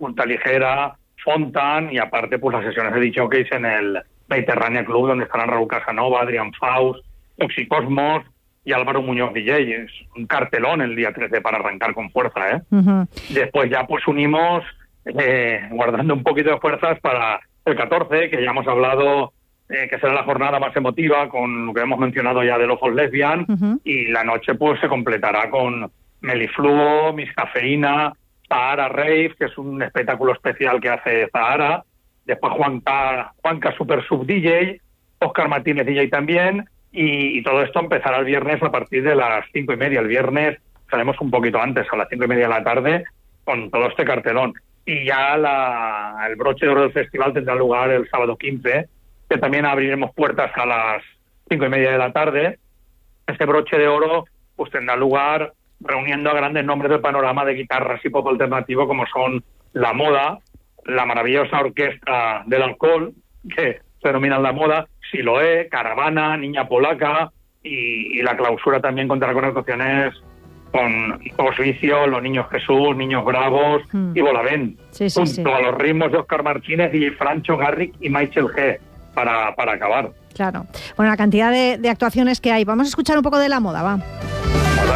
Ultra Ligera, Fontan, y aparte pues las sesiones de DJs en el Mediterránea Club, donde estarán Raúl Casanova, Adrián Faust, Oxicosmos y Álvaro Muñoz DJ. Es un cartelón el día 13 para arrancar con fuerza, ¿eh? Después ya pues unimos, guardando un poquito de fuerzas para el 14, que ya hemos hablado, que será la jornada más emotiva, con lo que hemos mencionado ya de Lofos Lesbian, y la noche pues se completará con Melifluo, Miss Cafeína, Zahara Rave, que es un espectáculo especial que hace Zahara, después Juanca Super Sub DJ, Óscar Martínez DJ también, y todo esto empezará el viernes a partir de las 5:30. El viernes salimos un poquito antes, a las 5:30 de la tarde, con todo este cartelón. Y ya el broche de oro del festival tendrá lugar el sábado 15, que también abriremos puertas a las 5:30 de la tarde. Este broche de oro pues tendrá lugar reuniendo a grandes nombres del panorama de guitarras y pop alternativo, como son La Moda, la maravillosa Orquesta del Alcohol, que se denomina La Moda, Siloé, Caravana, Niña Polaca, y la clausura también contará con actuaciones con Osvicio, Los Niños Jesús, Niños Bravos y Bolavent, junto a los ritmos de Óscar Martínez, DJ Francho, Garrick y Michael G, para acabar. Claro. Bueno, la cantidad de actuaciones que hay. Vamos a escuchar un poco de La Moda, va.